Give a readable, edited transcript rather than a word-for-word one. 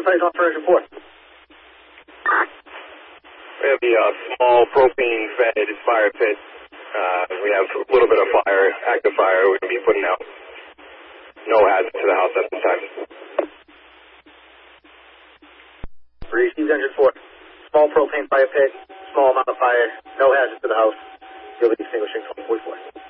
firefighters on for engine 4. We have the small propane-fed fire pit. We have a little bit of fire, active fire we're going to be putting out. No hazard to the house at this time. Received engine 4. Small propane fire pit, small amount of fire, no hazard to the house. You'll be extinguishing 2044.